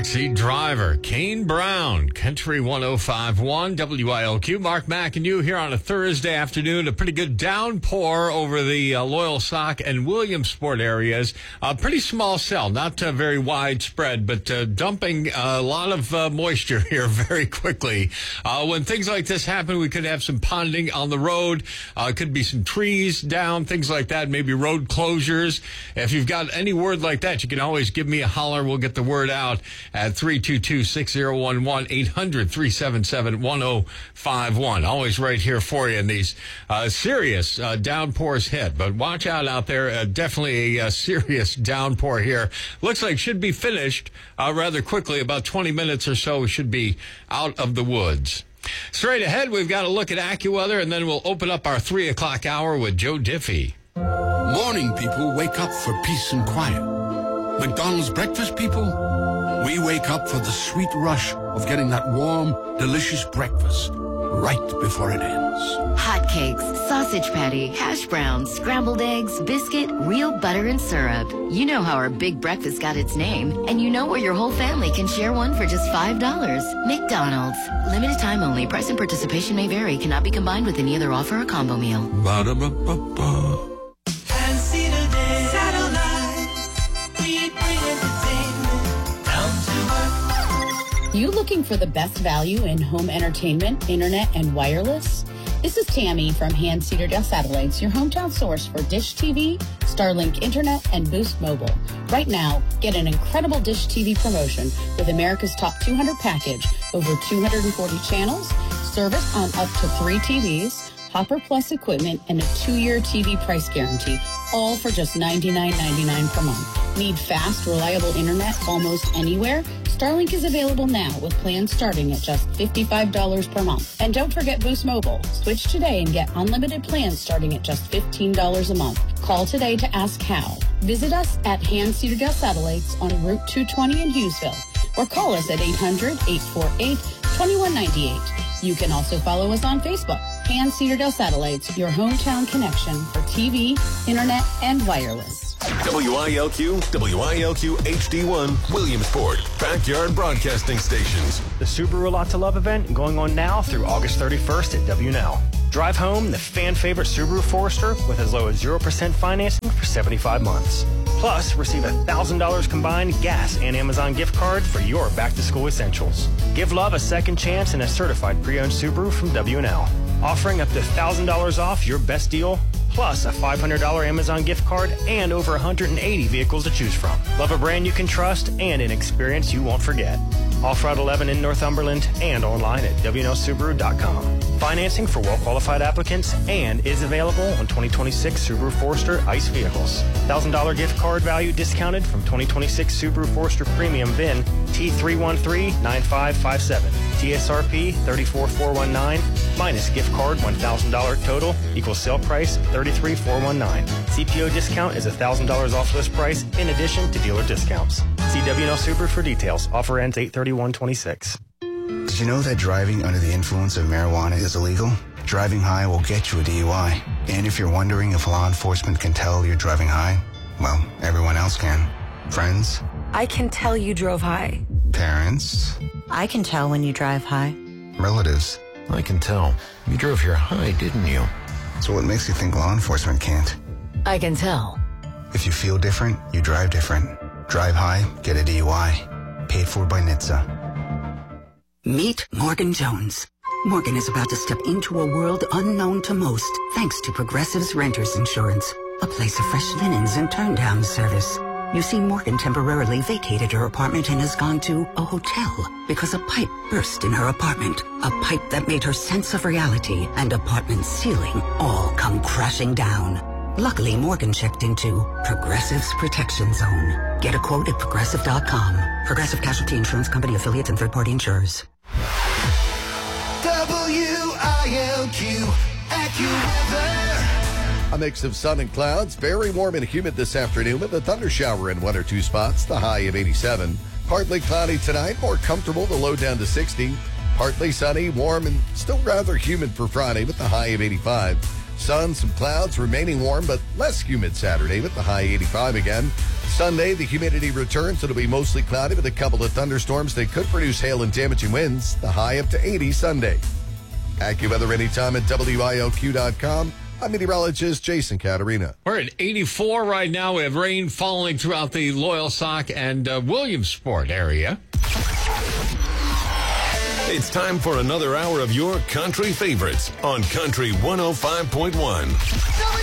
Backseat Driver, Kane Brown, Country 105.1, WILQ. Mark Mack and you here on a Thursday afternoon. A pretty good downpour over the Loyalsock and Williamsport areas. Pretty small cell, not very widespread, but dumping a lot of moisture here very quickly. When things like this happen, we could have some ponding on the road. Could be some trees down, things like that, maybe road closures. If you've got any word like that, you can always give me a holler. We'll get the word out at 322-6011, 800-377-1051. Always right here for you in these serious downpours hit. But watch out there. Definitely a serious downpour here. Looks like should be finished rather quickly. About 20 minutes or so, we should be out of the woods. Straight ahead, we've got a look at AccuWeather, and then we'll open up our 3 o'clock hour with Joe Diffie. Morning people wake up for peace and quiet. McDonald's breakfast people, we wake up for the sweet rush of getting that warm, delicious breakfast right before it ends. Hotcakes, sausage patty, hash browns, scrambled eggs, biscuit, real butter and syrup. You know how our big breakfast got its name, and you know where your whole family can share one for just $5. McDonald's. Limited time only. Price and participation may vary. Cannot be combined with any other offer or combo meal. Ba-da-ba-ba-ba. You looking for the best value in home entertainment, internet, and wireless? This is Tammy from Hand Cedar Del Satellites, your hometown source for Dish TV, Starlink Internet, and Boost Mobile. Right now, get an incredible Dish TV promotion with America's Top 200 package, over 240 channels, service on up to 3 TVs, Hopper Plus equipment, and a 2-year TV price guarantee, all for just $99.99 per month. Need fast, reliable internet almost anywhere? Starlink is available now with plans starting at just $55 per month. And don't forget Boost Mobile. Switch today and get unlimited plans starting at just $15 a month. Call today to ask how. Visit us at Hand Cedar Del Satellites on Route 220 in Hughesville, or call us at 800-848-2198. You can also follow us on Facebook. Hand Cedar Del Satellites, your hometown connection for TV, internet, and wireless. WILQ, WILQ HD1, Williamsport, Backyard Broadcasting Stations. The Subaru A Lot to Love event going on now through August 31st at WNL. Drive home the fan-favorite Subaru Forester with as low as 0% financing for 75 months. Plus, receive $1,000 combined gas and Amazon gift card for your back-to-school essentials. Give love a second chance in a certified pre-owned Subaru from WNL. Offering up to $1,000 off your best deal, plus a $500 Amazon gift card and over 180 vehicles to choose from. Love a brand you can trust and an experience you won't forget. Off Route 11 in Northumberland and online at WNLSubaru.com. Financing for well-qualified applicants and is available on 2026 Subaru Forester ICE vehicles. $1,000 gift card value discounted from 2026 Subaru Forester Premium VIN T3139557. TSRP 34419 minus gift card $1,000 total equals sale price $33,419. CPO discount is $1,000 off list price in addition to dealer discounts. See WNL Subaru for details. Offer ends 8/31/26. Did you know that driving under the influence of marijuana is illegal? Driving high will get you a DUI. And if you're wondering if law enforcement can tell you're driving high, well, everyone else can. Friends? I can tell you drove high. Parents? I can tell when you drive high. Relatives? I can tell. You drove here high, didn't you? So what makes you think law enforcement can't? I can tell. If you feel different, you drive different. Drive high, get a DUI. Paid for by NHTSA. Meet Morgan Jones. Morgan is about to step into a world unknown to most, thanks to Progressive's Renters Insurance, a place of fresh linens and turn-down service. You see, Morgan temporarily vacated her apartment and has gone to a hotel because a pipe burst in her apartment. A pipe that made her sense of reality and apartment ceiling all come crashing down. Luckily, Morgan checked into Progressive's Protection Zone. Get a quote at Progressive.com. Progressive Casualty Insurance Company, affiliates, and third-party insurers. WILQ AccuWeather. A mix of sun and clouds, very warm and humid this afternoon with a thunder shower in 1 or 2 spots, the high of 87. Partly cloudy tonight, more comfortable, the low down to 60. Partly sunny, warm, and still rather humid for Friday with the high of 85. Sun, some clouds, remaining warm, but less humid Saturday with the high 85 again. Sunday, the humidity returns. It'll be mostly cloudy with a couple of thunderstorms. They could produce hail and damaging winds. The high up to 80 Sunday. AccuWeather anytime at WILQ.com. I'm meteorologist Jason Caterina. We're at 84 right now. We have rain falling throughout the Loyalsock and Williamsport area. It's time for another hour of your country favorites on Country 105.1.